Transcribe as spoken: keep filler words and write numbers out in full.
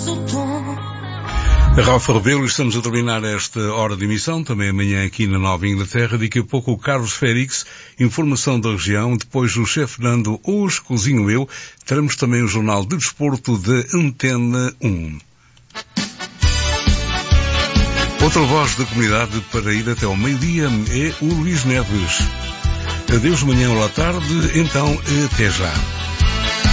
Rafa Rebelo, estamos a terminar esta hora de emissão, também amanhã aqui na Nova Inglaterra. Daqui a pouco o Carlos Félix, informação da região, depois o chefe Fernando, hoje cozinho eu, teremos também o Jornal de Desporto da Antena um. Outra voz da comunidade para ir até ao meio-dia é o Luís Neves. Adeus, amanhã ou à tarde, então até já.